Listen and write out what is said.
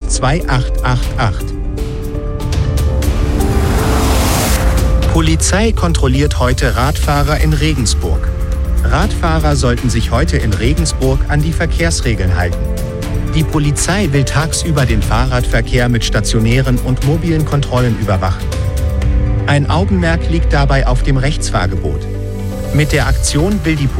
2888. Polizei kontrolliert heute Radfahrer in Regensburg. Radfahrer sollten sich heute in Regensburg an die Verkehrsregeln halten. Die Polizei will tagsüber den Fahrradverkehr mit stationären und mobilen Kontrollen überwachen. Ein Augenmerk liegt dabei auf dem Rechtsfahrgebot. Mit der Aktion will die